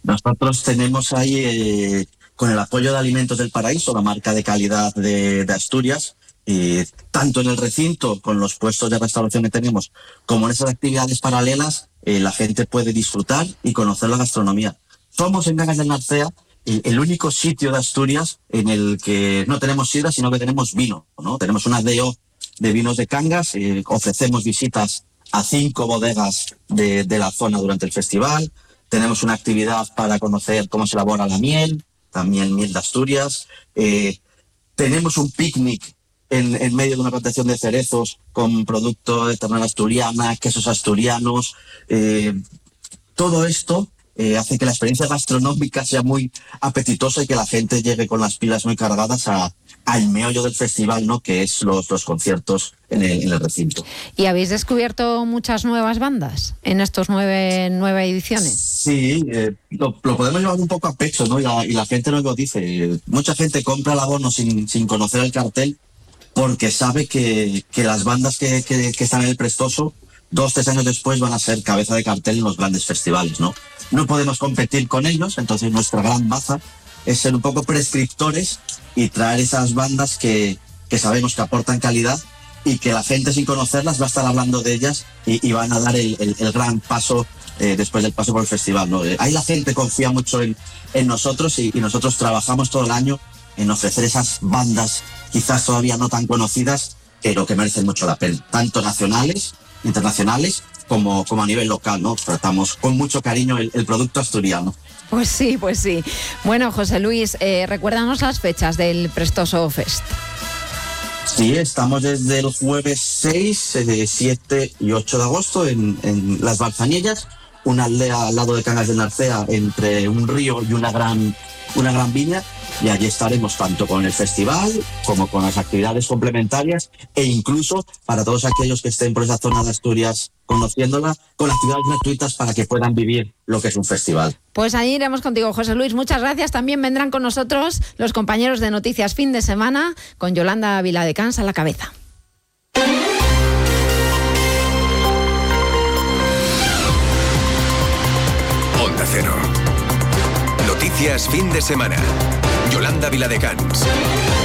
Nosotros tenemos ahí, con el apoyo de Alimentos del Paraíso, la marca de calidad de Asturias, tanto en el recinto, con los puestos de restauración que tenemos, como en esas actividades paralelas, la gente puede disfrutar y conocer la gastronomía. Somos en Cangas de Narcea el único sitio de Asturias en el que no tenemos sidra, sino que tenemos vino, ¿no? Tenemos una DO de vinos de Cangas, ofrecemos visitas a 5 bodegas de la zona durante el festival. Tenemos una actividad para conocer cómo se elabora la miel, también miel de Asturias. Tenemos un picnic en medio de una plantación de cerezos con producto de ternera asturiana, quesos asturianos. Todo esto hace que la experiencia gastronómica sea muy apetitosa y que la gente llegue con las pilas muy cargadas al meollo del festival, ¿no? Que es los conciertos en el recinto. ¿Y habéis descubierto muchas nuevas bandas en estos nueve ediciones? Sí, lo podemos llevar un poco a pecho, ¿no? Y la gente nos lo dice. Mucha gente compra el abono sin conocer el cartel, porque sabe que las bandas que están en el Prestoso 2-3 años después van a ser cabeza de cartel en los grandes festivales, ¿no? No podemos competir con ellos, entonces nuestra gran baza es ser un poco prescriptores y traer esas bandas que sabemos que aportan calidad y que la gente sin conocerlas va a estar hablando de ellas y van a dar el gran paso después del paso por el festival, ¿no? Ahí la gente confía mucho en nosotros y nosotros trabajamos todo el año en ofrecer esas bandas quizás todavía no tan conocidas, pero que merecen mucho la pena, tanto nacionales, internacionales, como a nivel local, ¿no? Tratamos con mucho cariño el producto asturiano. Pues sí. Bueno, José Luis, recuérdanos las fechas del Prestoso Fest. Sí, estamos desde el jueves 6, 7 y 8 de agosto en Las Balsanillas, una aldea al lado de Cangas de Narcea, entre un río y una gran viña, y allí estaremos tanto con el festival como con las actividades complementarias e incluso para todos aquellos que estén por esa zona de Asturias conociéndola, con actividades gratuitas para que puedan vivir lo que es un festival. Pues ahí iremos contigo, José Luis. Muchas gracias. También vendrán con nosotros los compañeros de Noticias Fin de Semana, con Yolanda Viladecans a la cabeza. Onda Cero. Noticias Fin de Semana. Yolanda Viladecans.